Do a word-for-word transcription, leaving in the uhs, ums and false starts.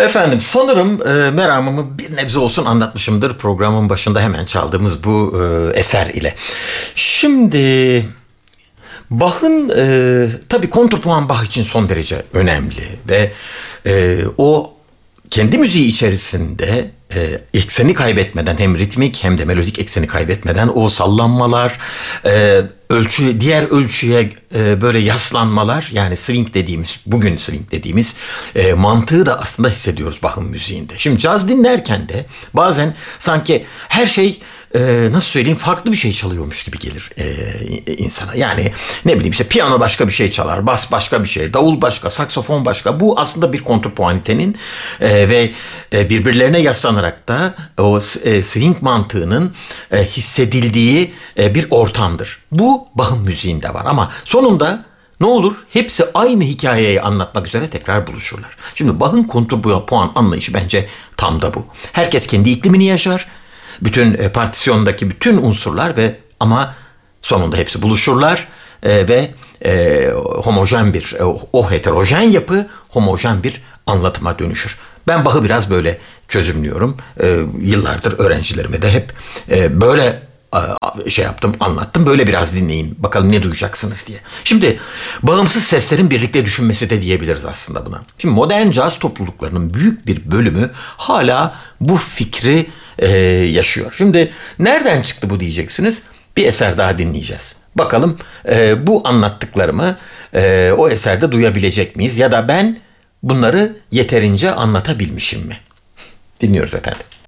Efendim sanırım e, meramımı bir nebze olsun anlatmışımdır programın başında hemen çaldığımız bu e, eser ile. Şimdi Bach'ın e, tabii kontrpuan Bach için son derece önemli ve e, o kendi müziği içerisinde e, ekseni kaybetmeden hem ritmik hem de melodik ekseni kaybetmeden o sallanmalar, e, ölçü diğer ölçüye e, böyle yaslanmalar yani swing dediğimiz bugün swing dediğimiz e, mantığı da aslında hissediyoruz Bach'ın müziğinde. Şimdi caz dinlerken de bazen sanki her şey e, nasıl söyleyeyim farklı bir şey çalıyormuş gibi gelir e, insana. Yani ne bileyim işte piyano başka bir şey çalar, bas başka bir şey, davul başka, saksafon başka. Bu aslında bir kontrpuanitenin e, ve e, birbirlerine yaslanarak da o e, swing mantığının e, hissedildiği e, bir ortamdır. Bu Bach'ın müziğinde var ama sonunda ne olur? Hepsi aynı hikayeyi anlatmak üzere tekrar buluşurlar. Şimdi Bach'ın kontrpuan anlayışı bence tam da bu. Herkes kendi iklimini yaşar. Bütün e, partisyondaki bütün unsurlar ve ama sonunda hepsi buluşurlar e, ve e, homojen bir e, o heterojen yapı homojen bir anlatıma dönüşür. Ben Bach'ı biraz böyle çözümlüyorum. E, yıllardır öğrencilerime de hep e, böyle e, şey yaptım, anlattım. Böyle biraz dinleyin. Bakalım ne duyacaksınız diye. Şimdi bağımsız seslerin birlikte düşünmesi de diyebiliriz aslında buna. Şimdi modern caz topluluklarının büyük bir bölümü hala bu fikri e, yaşıyor. Şimdi nereden çıktı bu diyeceksiniz. Bir eser daha dinleyeceğiz. Bakalım e, bu anlattıklarımı e, o eserde duyabilecek miyiz? Ya da ben bunları yeterince anlatabilmişim mi? Dinliyoruz efendim.